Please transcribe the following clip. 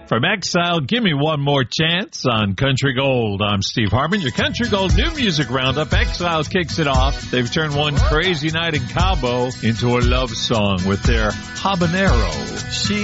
From Exile, Give Me One More Chance on Country Gold. I'm Steve Harmon. Your Country Gold New Music Roundup. Exile kicks it off. They've turned One Crazy Night in Cabo into a love song with their habanero. She